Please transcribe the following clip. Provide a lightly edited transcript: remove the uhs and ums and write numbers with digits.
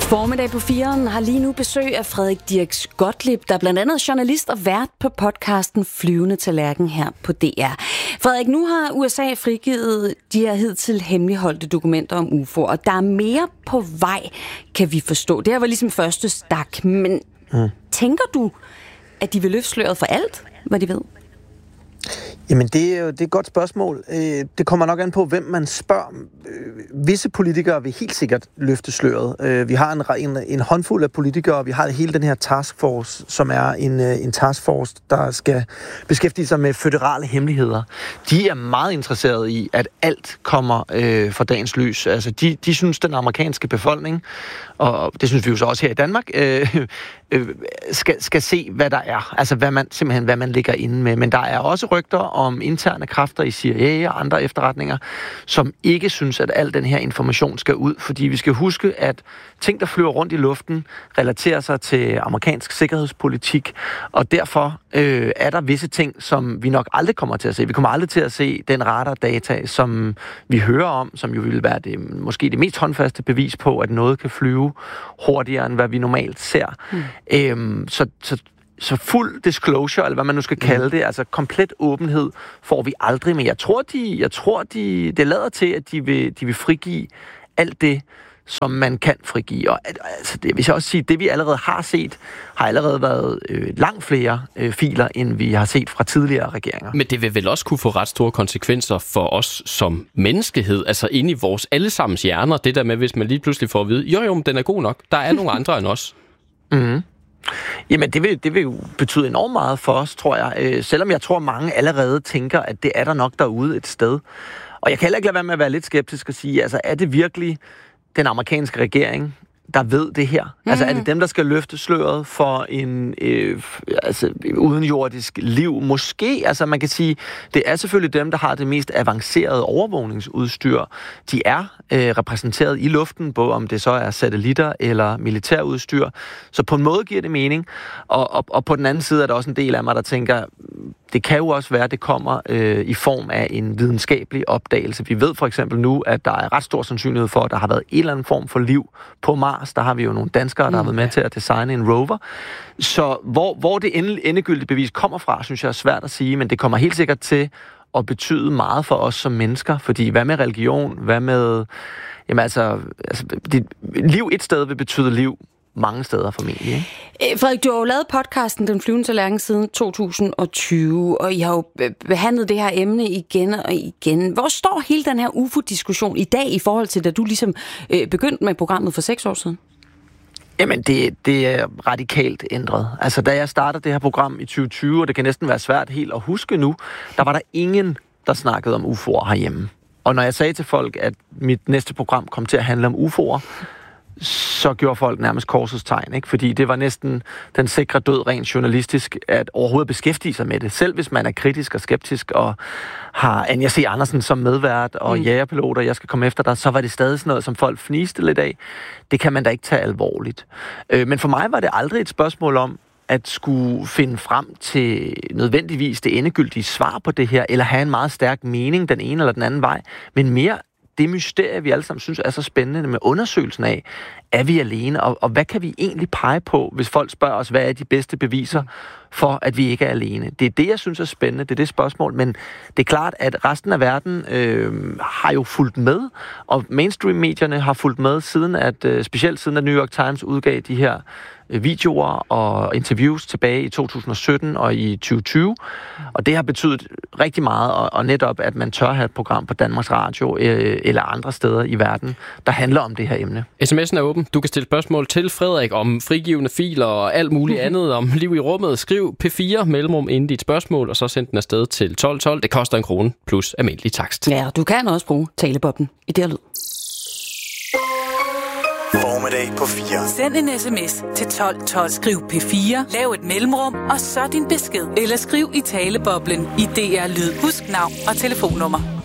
Formiddag på 4'eren har lige nu besøg af Frederik Dirks Gottlieb, der er blandt andet journalist og vært på podcasten Flyvende Tallerken her på DR. Frederik, nu har USA frigivet de her hidtil hemmeligholdte dokumenter om UFO'er, og der er mere på vej, kan vi forstå. Det her var ligesom første stak, men tænker du, at de vil løfte sløret for alt, hvad de ved? Jamen, det er et godt spørgsmål. Det kommer nok an på, hvem man spørger. Visse politikere vil helt sikkert løfte sløret. Vi har en håndfuld af politikere, og vi har hele den her taskforce, som er en taskforce, der skal beskæftige sig med føderale hemmeligheder. De er meget interesserede i, at alt kommer for dagens lys. Altså, de synes, den amerikanske befolkning, og det synes vi jo så også her i Danmark, skal se, hvad der er. Altså, hvad man ligger inde med. Men der er også rygter om interne kræfter i CIA og andre efterretninger, som ikke synes, at al den her information skal ud. Fordi vi skal huske, at ting, der flyver rundt i luften, relaterer sig til amerikansk sikkerhedspolitik, og derfor er der visse ting, som vi nok aldrig kommer til at se. Vi kommer aldrig til at se den radardata, som vi hører om, som jo vil være måske det mest håndfaste bevis på, at noget kan flyve hurtigere, end hvad vi normalt ser. Så fuld disclosure, eller hvad man nu skal kalde det, altså komplet åbenhed, får vi aldrig. Men jeg tror, det lader til, at de vil frigive alt det, som man kan frigive. Og altså, det vil jeg også sige, det vi allerede har set, har allerede været langt flere filer, end vi har set fra tidligere regeringer. Men det vil vel også kunne få ret store konsekvenser for os som menneskehed, altså inde i vores allesammens hjerner, det der med, hvis man lige pludselig får at vide, jo, den er god nok, der er nogle andre end os. Mhm. Jamen, det vil jo betyde enormt meget for os, tror jeg. Selvom jeg tror, mange allerede tænker, at det er der nok derude et sted. Og jeg kan heller ikke lade være med at være lidt skeptisk og sige, altså, er det virkelig den amerikanske regering, der ved det her? Altså, er det dem, der skal løfte sløret for en udenjordisk liv? Måske. Altså, man kan sige, det er selvfølgelig dem, der har det mest avancerede overvågningsudstyr. De er repræsenteret i luften, både om det så er satellitter eller militærudstyr. Så på en måde giver det mening. Og på den anden side er der også en del af mig, der tænker, det kan jo også være, at det kommer i form af en videnskabelig opdagelse. Vi ved for eksempel nu, at der er ret stor sandsynlighed for, at der har været en eller anden form for liv på Mars. Der har vi jo nogle danskere, der har været med til at designe en rover. Så hvor det endegyldige bevis kommer fra, synes jeg er svært at sige, men det kommer helt sikkert til at betyde meget for os som mennesker. Fordi hvad med religion? Hvad med... Jamen altså liv et sted vil betyde liv mange steder formentlig, ikke? Frederik, du har jo lavet podcasten Den Flyvende Tallerken siden 2020, og I har jo behandlet det her emne igen og igen. Hvor står hele den her UFO-diskussion i dag i forhold til, da du ligesom begyndte med programmet for 6 år siden? Jamen, det er radikalt ændret. Altså, da jeg startede det her program i 2020, og det kan næsten være svært helt at huske nu, der var der ingen, der snakkede om UFO'er herhjemme. Og når jeg sagde til folk, at mit næste program kom til at handle om UFO'er, så gjorde folk nærmest korsets tegn, ikke? Fordi det var næsten den sikre død rent journalistisk, at overhovedet beskæftige sig med det. Selv hvis man er kritisk og skeptisk, og har Anja C. Andersen som medvært, og jagerpiloter, jeg skal komme efter dig, så var det stadig sådan noget, som folk fniste lidt af. Det kan man da ikke tage alvorligt. Men for mig var det aldrig et spørgsmål om, at skulle finde frem til nødvendigvis det endegyldige svar på det her, eller have en meget stærk mening den ene eller den anden vej, men mere det mysterie, vi alle sammen synes er så spændende med undersøgelsen af, er vi alene, og hvad kan vi egentlig pege på, hvis folk spørger os, hvad er de bedste beviser for, at vi ikke er alene? Det er det, jeg synes er spændende, det er det spørgsmål, men det er klart, at resten af verden har jo fulgt med, og mainstream-medierne har fulgt med, specielt siden at New York Times udgav de her videoer og interviews tilbage i 2017 og i 2020. Og det har betydet rigtig meget, og netop, at man tør have et program på Danmarks Radio eller andre steder i verden, der handler om det her emne. SMS'en er åben. Du kan stille spørgsmål til Frederik om frigivende filer og alt muligt andet om liv i rummet. Skriv P4 mellemrum inden dit spørgsmål, og så send den afsted til 1212. Det koster 1 krone plus almindelig takst. Ja, du kan også bruge talebobben i det her lyd. Formiddag på 4. Send en sms til 1212. Skriv P4, lav et mellemrum, og så din besked. Eller skriv i taleboblen i DR Lyd. Husk navn og telefonnummer.